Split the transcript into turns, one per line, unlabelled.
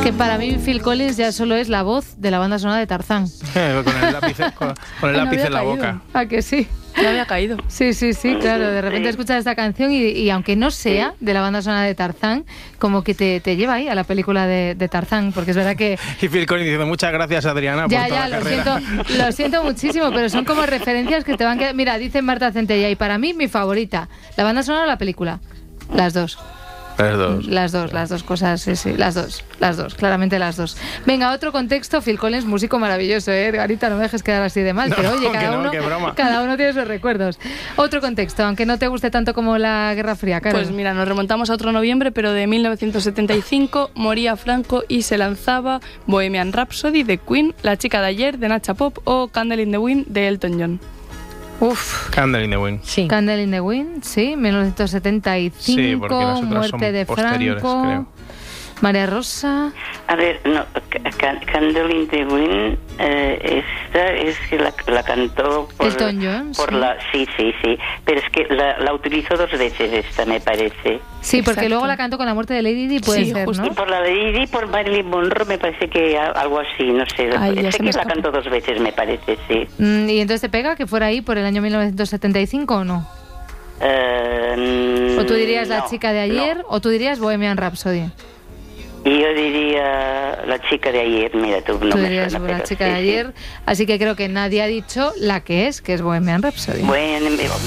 Que para mí Phil Collins ya solo es la voz de la banda sonora de Tarzán.
con el lápiz en la boca.
¿A que sí?
No había caído.
Sí, claro. De repente escuchas esta canción y aunque no sea de la banda sonora de Tarzán, como que te lleva ahí a la película de Tarzán, porque es verdad que...
Y Phil Collins diciendo muchas gracias, Adriana, por toda la carrera.
Lo siento muchísimo, pero son como referencias que te van quedando... Mira, dice Marta Centella, y para mí mi favorita, ¿la banda sonora o la película? Las dos. Las dos cosas, sí, las dos, claramente las dos. Venga, otro contexto, Phil Collins, músico maravilloso, Edgarita, no me dejes quedar así de mal, pero oye, cada uno tiene sus recuerdos. Otro contexto, aunque no te guste tanto como la Guerra Fría, Carol.
Pues mira, nos remontamos a otro noviembre, pero de 1975, moría Franco y se lanzaba Bohemian Rhapsody de Queen, La chica de ayer de Nacha Pop o Candle in the Wind de Elton John.
Candle in the Wind.
Sí. Candle in the Wind, sí, 1975,
sí, porque las otras
muerte
son
de
posteriores,
Franco.
creo.
María Rosa.
A ver, no, Candle in the Wind, esta es que la cantó por
Elton John,
sí. Pero es que la utilizó 2 veces esta, me parece.
Sí, porque
Exacto.
luego la cantó con la muerte de Lady Di, puede ser,
justo.
¿no?
Y por la de Lady Di, por Marilyn Monroe, me parece que algo así, no sé. Sé que la cantó 2 veces, me parece, sí.
¿Y entonces te pega que fuera ahí por el año 1975 o no? ¿O tú dirías La chica de ayer o tú dirías Bohemian Rhapsody?
Y yo diría La chica de ayer, mira tú. No
tú
me
dirías
suena,
La chica de ayer, así que creo que nadie ha dicho la que es Bohemian Rhapsody.
Bueno,